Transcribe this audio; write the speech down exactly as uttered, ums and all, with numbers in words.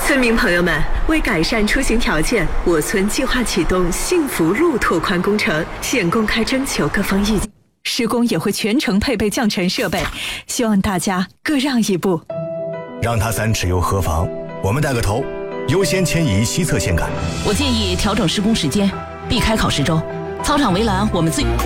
村民朋友们，为改善出行条件，我村计划启动幸福路拓宽工程，现公开征求各方意见。施工也会全程配备降尘设备，希望大家各让一步。 让他三尺又何妨？我们带个头，优先迁移西侧线杆。 我建议调整施工时间，避开考试周。操场围栏我们自